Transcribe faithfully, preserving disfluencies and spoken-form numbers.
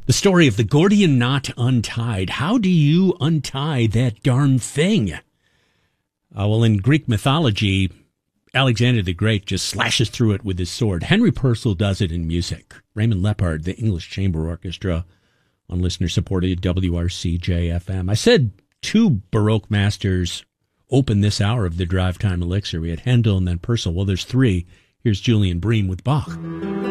The story of the Gordian knot untied. How do you untie that darn thing? Uh, well, in Greek mythology, Alexander the Great just slashes through it with his sword. Henry Purcell does it in music. Raymond Lepard, the English Chamber Orchestra, on listener-supported W R C J F M. I said two Baroque masters open this hour of the Drive Time Elixir. We had Handel and then Purcell. Well, there's three. Here's Julian Bream with Bach.